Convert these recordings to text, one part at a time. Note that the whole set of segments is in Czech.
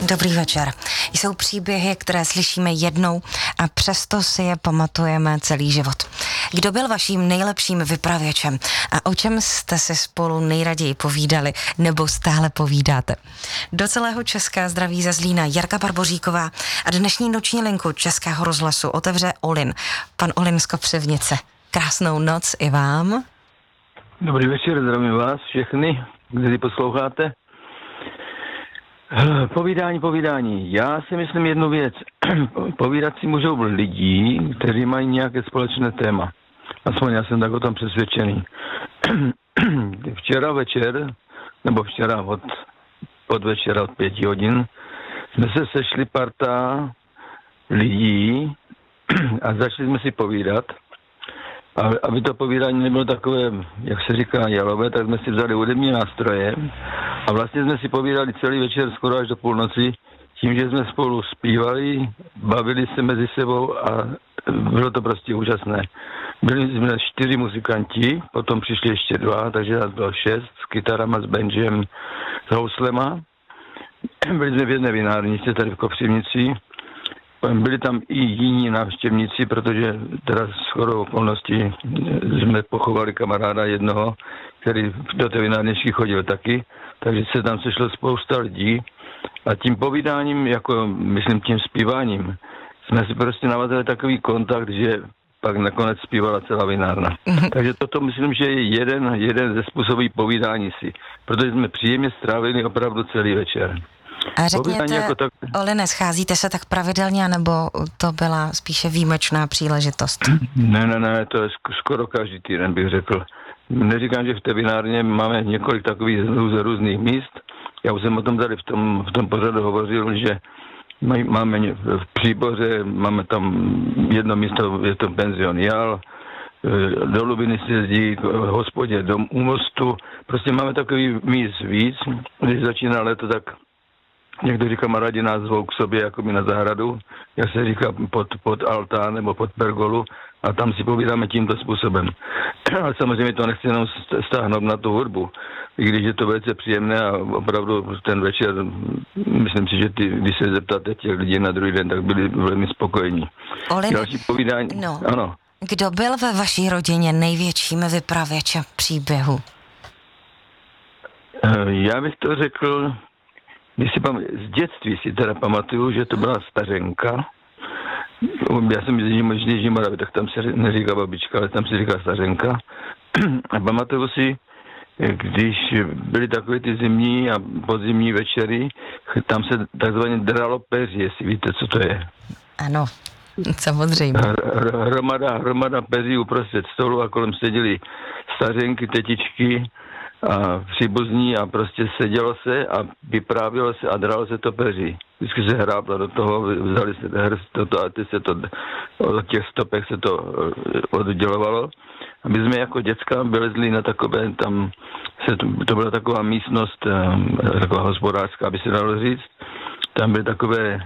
Dobrý večer. Jsou příběhy, které slyšíme jednou a přesto si je pamatujeme celý život. Kdo byl vaším nejlepším vypravěčem a o čem jste si spolu nejraději povídali nebo stále povídáte? Do celého Česka zdraví ze Zlína Jarka Barboříková a dnešní noční linku Českého rozhlasu otevře Olin. Pan Olin z Kopřivnice. Krásnou noc i vám. Dobrý večer, zdravím vás všechny, kteří posloucháte. Povídání. Já si myslím jednu věc. Povídat si můžou lidi, kteří mají nějaké společné téma. Aspoň já jsem tak o tom přesvědčený. Včera od večera od 5 hodin jsme se sešli parta lidí a začali jsme si povídat. A aby to povídání nebylo takové, jak se říká, jalové, tak jsme si vzali hudební nástroje a vlastně jsme si povídali celý večer skoro až do půlnoci tím, že jsme spolu zpívali, bavili se mezi sebou a bylo to prostě úžasné. Byli jsme 4 muzikanti, potom přišli ještě 2, takže nás bylo 6 s kytarama, s banjem, s houslema. Byli jsme v jedné vinárnici tady v Kopřivnici. Byli tam i jiní návštěvníci, protože teda shodou okolností jsme pochovali kamaráda jednoho, který do té vinárničky chodil taky, takže se tam sešlo spousta lidí a tím povídáním, jako myslím tím zpíváním, jsme si prostě navazali takový kontakt, že pak nakonec zpívala celá vinárna. Takže toto myslím, že je jeden ze způsobů povídání si, protože jsme příjemně strávili opravdu celý večer. A řekněte, jako tak... Oline, scházíte se tak pravidelně, nebo to byla spíše výjimečná příležitost? Ne, to je skoro každý týden, bych řekl. Neříkám, že v té vinárně máme několik takových různých míst. Já už jsem o tom tady v tom pořadu hovořil, že máme v Příboře, máme tam jedno místo, je to penzion Jal, do Lubiny se jezdí k hospodě u Mostu. Prostě máme takový míst víc. Když začíná léto, tak někteří kamarádi nás zvou k sobě jako my na zahradu, jak se říká pod altán nebo pod pergolu a tam si povídáme tímto způsobem. Ale samozřejmě to nechci jenom stáhnout na tu hudbu, i když je to velice příjemné a opravdu ten večer, myslím si, že když se zeptáte těch lidí na druhý den, tak byli velmi spokojení. Další povídání. No. Ano. Kdo byl ve vaší rodině největším vypravěčem příběhu? Já bych to řekl... Z dětství si teda pamatuju, že to byla stařenka. Já jsem z Jižní Moravy, tak tam se neříká babička, ale tam se říká stařenka. A pamatuju si, když byly takové ty zimní a podzimní večery, tam se takzvaně dralo peří, jestli víte, co to je. Ano, samozřejmě. Hromada peří uprostřed stolu a kolem seděli stařenky, tetičky a příbuzní a prostě sedělo se a vyprávělo se a dralo se to peří. Vždycky se hráblo do toho, vzali se toto a teď se to od těch stopek se to oddělovalo. A my jsme jako děcka vylezli na takové, tam to byla taková místnost, taková hospodářská, aby se dalo říct. Tam byly takové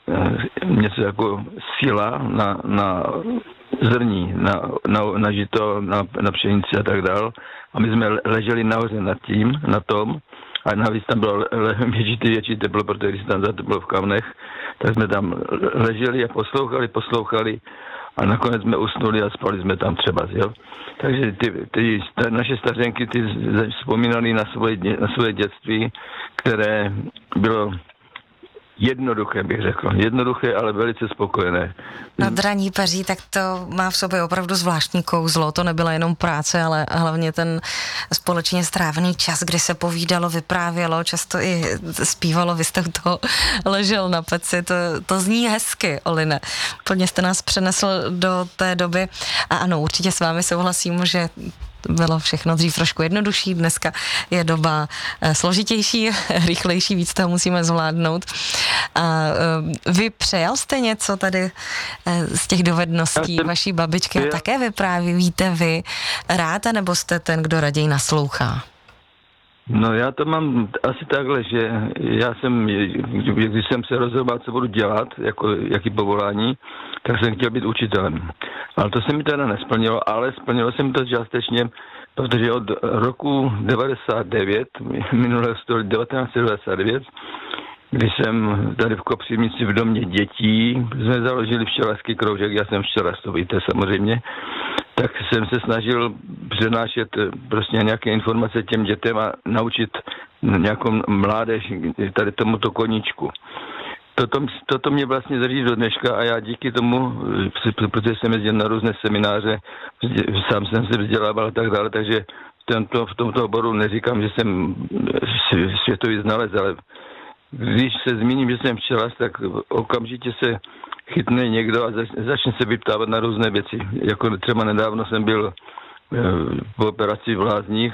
něco jako síla na zrní, na žito, na pšenici a tak dál. A my jsme leželi nahoře na tom, a navíc tam bylo větší teplo, protože když se tam zateplo v kamnech, tak jsme tam leželi a poslouchali a nakonec jsme usnuli a spali jsme tam třeba, jo. Takže ty naše stařenky, ty vzpomínali na svoje dětství, které bylo jednoduché, bych řekl. Jednoduché, ale velice spokojené. Na draní peří, tak to má v sobě opravdu zvláštní kouzlo. To nebyla jenom práce, ale hlavně ten společně strávený čas, kdy se povídalo, vyprávělo, často i zpívalo. Vy jste u toho ležel na peci. To zní hezky, Oline. Plně jste nás přenesl do té doby. A ano, určitě s vámi souhlasím, že bylo všechno dřív trošku jednodušší, dneska je doba složitější, rychlejší, víc toho musíme zvládnout. A vy přejal jste něco tady z těch dovedností vaší babičky a také vyprávíte vy rád, nebo jste ten, kdo raději naslouchá? No já to mám asi takhle, že já jsem, když jsem se rozhodoval, co budu dělat, jaký povolání, tak jsem chtěl být učitelem. Ale to se mi teda nesplnilo, ale splnilo se mi to částečně, protože od roku 99, minulého století 1999, když jsem tady v Kopřivnici v domě dětí, jsme založili včelařský kroužek, já jsem včelař, to víte samozřejmě, tak jsem se snažil přenášet prostě nějaké informace těm dětem a naučit nějakou mládež tady tomuto koníčku. Toto mě vlastně drží do dneška a já díky tomu, protože jsem jezdil na různé semináře, sám jsem se vzdělával a tak dále, takže v tomto oboru neříkám, že jsem světový znalec, ale když se zmíním, že jsem včelař, tak okamžitě se chytne někdo a začne se vyptávat na různé věci. Jako třeba nedávno jsem byl po operaci v Lázních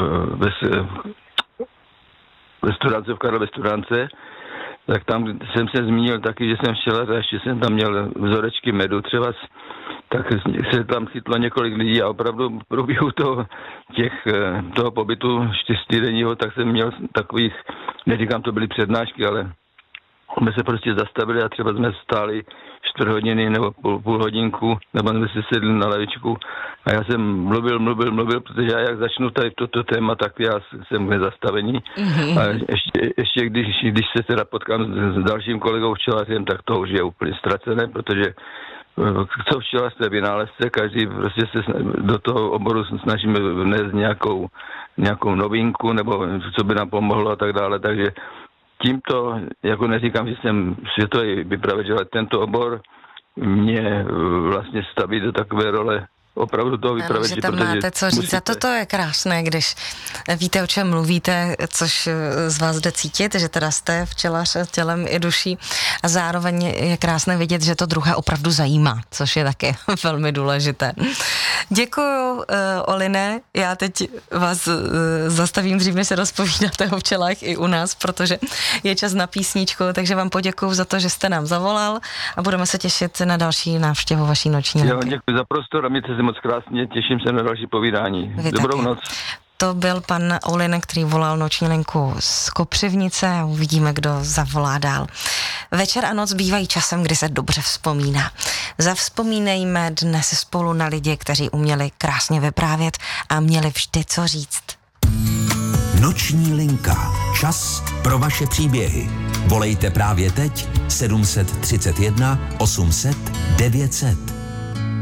ve Studánce, v Karlově Studánce, tak tam jsem se zmínil taky, že jsem včelař a ještě jsem tam měl vzorečky medu třeba, tak se tam chytlo několik lidí a opravdu v průběhu toho pobytu 4týdenního, tak jsem měl takových, neříkám, to byly přednášky, ale jsme se prostě zastavili a třeba jsme stáli 4 hodiny nebo půl hodinku, nebo jsme se sedli na lavičku a já jsem mluvil, protože já jak začnu tady toto téma, tak já jsem v nezastavení. A ještě když se teda potkám s dalším kolegou včelařem, tak to už je úplně ztracené, protože co včelařství je vynálezce, každý prostě se do toho oboru snažíme vnést nějakou novinku, nebo co by nám pomohlo a tak dále, takže tímto, jako neříkám, že jsem světový vypravěč, ale tento obor mě vlastně staví do takové role opravdu toho vypravěče. Že tam máte co říct. A toto je krásné, když víte, o čem mluvíte, což z vás jde cítit, že teda jste včelař tělem i duší a zároveň je krásné vidět, že to druhé opravdu zajímá, což je také velmi důležité. Děkuju, Oline. Já teď vás zastavím dřív, než se rozpovídáte o včelách i u nás, protože je čas na písničku, takže vám poděkuju za to, že jste nám zavolal a budeme se těšit na další návštěvu vaší noční linky. Děkuji za prostor a mějte se moc krásně, těším se na další povídání. Dobrou noc. To byl pan Olin, který volal noční linku z Kopřivnice a uvidíme, kdo zavolá dál. Večer a noc bývají časem, kdy se dobře vzpomíná. Zavzpomínejme dnes spolu na lidi, kteří uměli krásně vyprávět a měli vždy co říct. Noční linka. Čas pro vaše příběhy. Volejte právě teď 731 800 900.